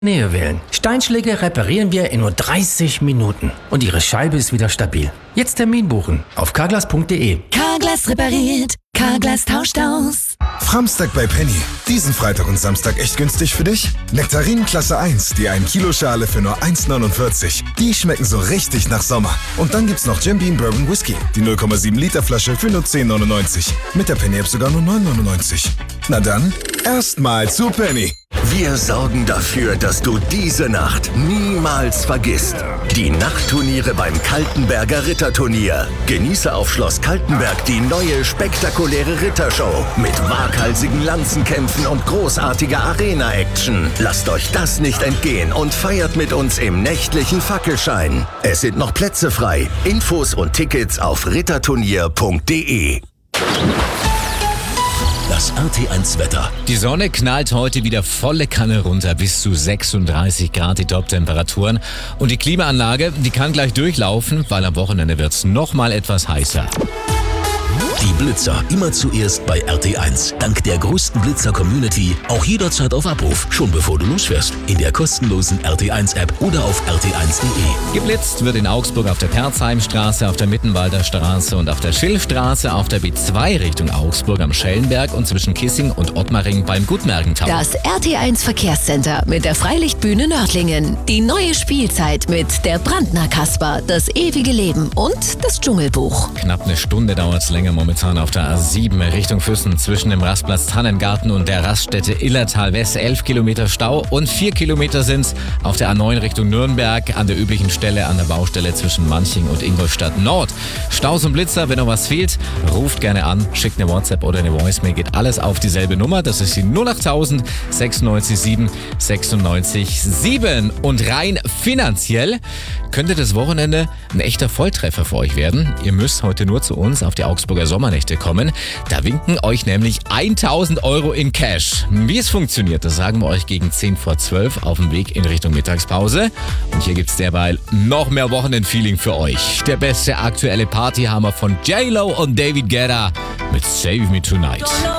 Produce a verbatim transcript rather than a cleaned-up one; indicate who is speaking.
Speaker 1: Nähe wählen. Steinschläge reparieren wir in nur dreißig Minuten. Und Ihre Scheibe ist wieder stabil. Jetzt Termin buchen auf carglass punkt de.
Speaker 2: Carglass repariert. Carglass tauscht aus.
Speaker 3: Framstag bei Penny. Diesen Freitag und Samstag echt günstig für dich? Nektarinen Klasse eins, die ein Kilo Schale für nur eins neunundvierzig. Die schmecken so richtig nach Sommer. Und dann gibt's noch Jim Beam Bourbon Whisky. Die null Komma sieben Liter Flasche für nur zehn neunundneunzig. Mit der Penny-App sogar nur neun neunundneunzig. Na dann, erstmal zu Penny.
Speaker 4: Wir sorgen dafür, dass du diese Nacht niemals vergisst. Die Nachtturniere beim Kaltenberger Ritterturnier. Genieße auf Schloss Kaltenberg die neue spektakuläre Rittershow mit waghalsigen Lanzenkämpfen und großartiger Arena-Action. Lasst euch das nicht entgehen und feiert mit uns im nächtlichen Fackelschein. Es sind noch Plätze frei. Infos und Tickets auf ritterturnier punkt de.
Speaker 5: Das R T eins Wetter.
Speaker 6: Die Sonne knallt heute wieder volle Kanne runter, bis zu sechsunddreißig Grad die Top-Temperaturen. Und die Klimaanlage, die kann gleich durchlaufen, weil am Wochenende wird es nochmal etwas heißer.
Speaker 5: Die Blitzer immer zuerst bei R T eins. Dank der größten Blitzer-Community auch jederzeit auf Abruf, schon bevor du losfährst. In der kostenlosen R T eins App oder auf r t eins punkt de.
Speaker 6: Geblitzt wird in Augsburg auf der Perzheimstraße, auf der Mittenwalder Straße und auf der Schilfstraße, auf der B zwei Richtung Augsburg am Schellenberg und zwischen Kissing und Ottmaring beim Gutmergentau.
Speaker 2: Das R T eins Verkehrscenter mit der Freilichtbühne Nördlingen. Die neue Spielzeit mit der Brandner Kasper, das ewige Leben und das Dschungelbuch.
Speaker 6: Knapp eine Stunde dauert es länger momentan auf der A sieben Richtung Füssen zwischen dem Rastplatz Tannengarten und der Raststätte Illertal West. elf Kilometer Stau und vier Kilometer sind's auf der A neun Richtung Nürnberg an der üblichen Stelle an der Baustelle zwischen Manching und Ingolstadt Nord. Staus und Blitzer, wenn noch was fehlt, ruft gerne an, schickt eine WhatsApp oder eine Voicemail, geht alles auf dieselbe Nummer. Das ist die null achttausend sechsundneunzig sieben sechsundneunzig sieben. Und rein finanziell könnte das Wochenende ein echter Volltreffer für euch werden. Ihr müsst heute nur zu uns auf die Augsburger Sommernächte kommen. Da winken euch nämlich tausend Euro in Cash. Wie es funktioniert, das sagen wir euch gegen zehn vor zwölf auf dem Weg in Richtung Mittagspause. Und hier gibt's derweil noch mehr Wochenendfeeling für euch. Der beste aktuelle Partyhammer von J Lo und David Guetta mit Save Me Tonight.